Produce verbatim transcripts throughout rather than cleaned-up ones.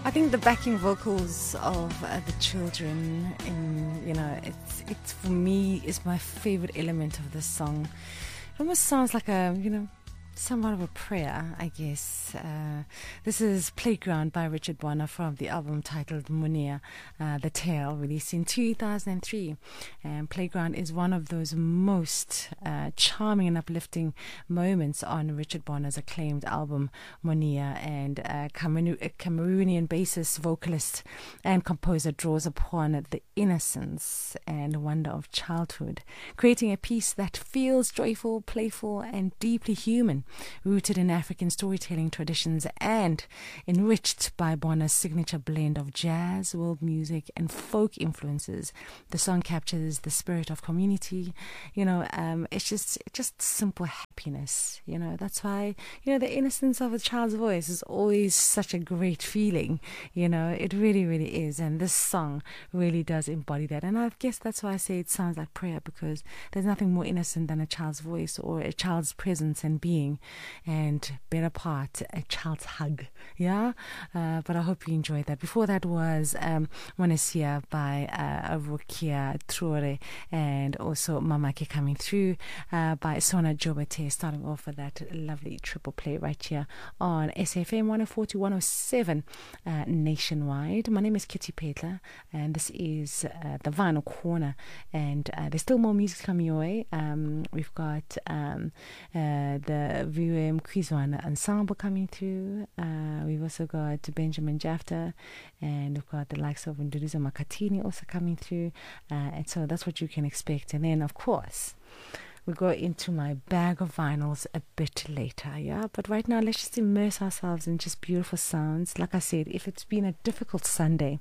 I think the backing vocals of uh, the children, in you know, it's it's for me is my favorite element of this song. It almost sounds like a you know. somewhat of a prayer, I guess. Uh, this is Playground by Richard Bonner from the album titled Munia, uh, The Tale, released in two thousand three. And Playground is one of those most uh, charming and uplifting moments on Richard Bonner's acclaimed album Munia. And uh, Cameroon- Cameroonian bassist, vocalist, and composer draws upon the innocence and wonder of childhood, creating a piece that feels joyful, playful, and deeply human, rooted in African storytelling traditions and enriched by Bonner's signature blend of jazz, world music, and folk influences. The song captures the spirit of community. You know, um, it's just just simple happiness. You know, that's why, you know, the innocence of a child's voice is always such a great feeling. You know, it really, really is. And this song really does embody that. And I guess that's why I say it sounds like prayer, because there's nothing more innocent than a child's voice or a child's presence and being. And better part, a child's hug. Yeah? Uh, but I hope you enjoyed that. Before that was um, Monesia by uh, Rukia Traore, and also Mamake coming through uh, by Sona Jobate, starting off with that lovely triple play right here on S F M one oh four to one oh seven uh, nationwide. My name is Kitty Petler, and this is uh, the Vinyl Corner, and uh, there's still more music coming your way. Um, we've got um, uh, the V U M Kwizwana Ensemble coming through. Uh, we've also got Benjamin Jafta, and we've got the likes of Nduriza Makatini also coming through. Uh, and so that's what you can expect. And then, of course, we go into my bag of vinyls a bit later, yeah? But right now, let's just immerse ourselves in just beautiful sounds. Like I said, if it's been a difficult Sunday,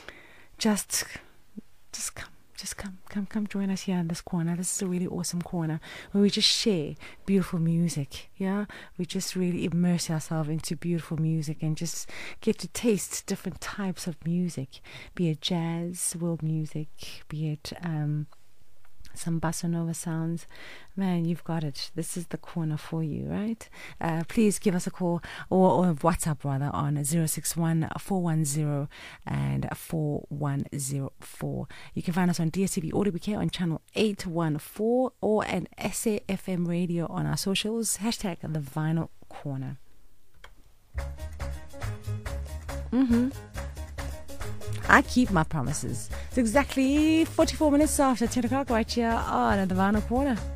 just, just come. Just come, come, come join us here in this corner. This is a really awesome corner where we just share beautiful music, yeah? We just really immerse ourselves into beautiful music and just get to taste different types of music, be it jazz, world music, be it um, some bossa nova sounds. Man, you've got it. This is the corner for you, right? Uh, please give us a call or, or WhatsApp rather on zero six one, four one zero and four one zero four. You can find us on D S T V Audio B K on channel eight one four or an S A F M radio on our socials. Hashtag the Vinyl Corner. Mm-hmm. I keep my promises. It's exactly forty-four minutes after ten o'clock right here on the Vinyl Corner.